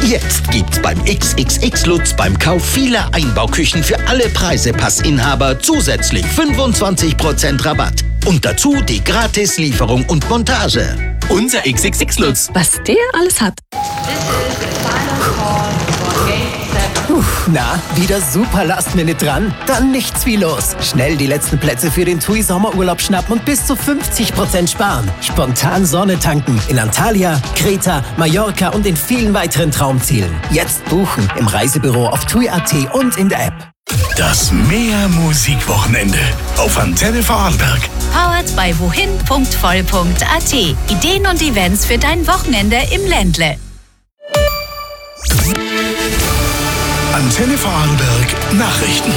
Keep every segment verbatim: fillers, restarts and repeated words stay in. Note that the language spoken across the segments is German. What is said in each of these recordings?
Jetzt gibt's beim X X X Lutz beim Kauf vieler Einbauküchen für alle Preisepassinhaber zusätzlich fünfundzwanzig Prozent Rabatt. Und dazu die Gratis-Lieferung und Montage. Unser X X X Lutz. Was der alles hat. Puh, na, wieder super Last-Minute dran? Dann nichts wie los. Schnell die letzten Plätze für den TUI Sommerurlaub schnappen und bis zu fünfzig Prozent sparen. Spontan Sonne tanken in Antalya, Kreta, Mallorca und in vielen weiteren Traumzielen. Jetzt buchen im Reisebüro auf tui punkt at und in der App. Das Meer-Musik-Wochenende auf Antenne Vorarlberg. Powered by wohin punkt voll punkt at. Ideen und Events für dein Wochenende im Ländle. Antenne Vorarlberg Nachrichten.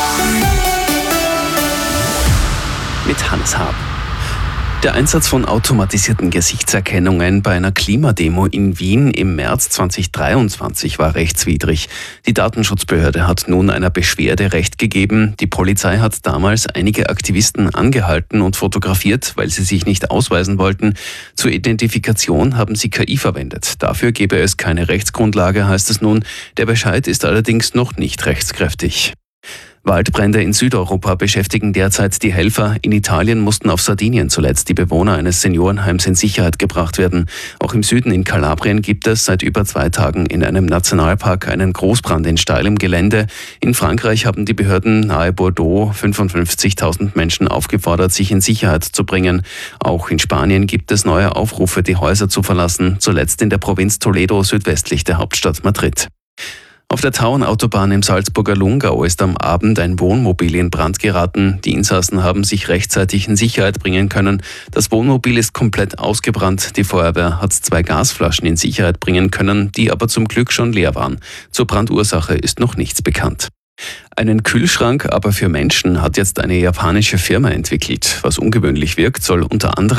Mit Hannes Haab. Der Einsatz von automatisierten Gesichtserkennungen bei einer Klimademo in Wien im März zweitausenddreiundzwanzig war rechtswidrig. Die Datenschutzbehörde hat nun einer Beschwerde Recht gegeben. Die Polizei hat damals einige Aktivisten angehalten und fotografiert, weil sie sich nicht ausweisen wollten. Zur Identifikation haben sie K I verwendet. Dafür gebe es keine Rechtsgrundlage, heißt es nun. Der Bescheid ist allerdings noch nicht rechtskräftig. Waldbrände in Südeuropa beschäftigen derzeit die Helfer. In Italien mussten auf Sardinien zuletzt die Bewohner eines Seniorenheims in Sicherheit gebracht werden. Auch im Süden in Kalabrien gibt es seit über zwei Tagen in einem Nationalpark einen Großbrand in steilem Gelände. In Frankreich haben die Behörden nahe Bordeaux fünfundfünfzigtausend Menschen aufgefordert, sich in Sicherheit zu bringen. Auch in Spanien gibt es neue Aufrufe, die Häuser zu verlassen, zuletzt in der Provinz Toledo südwestlich der Hauptstadt Madrid. Auf der Tauernautobahn im Salzburger Lungau ist am Abend ein Wohnmobil in Brand geraten. Die Insassen haben sich rechtzeitig in Sicherheit bringen können. Das Wohnmobil ist komplett ausgebrannt. Die Feuerwehr hat zwei Gasflaschen in Sicherheit bringen können, die aber zum Glück schon leer waren. Zur Brandursache ist noch nichts bekannt. Einen Kühlschrank, aber für Menschen, hat jetzt eine japanische Firma entwickelt. Was ungewöhnlich wirkt, soll unter anderem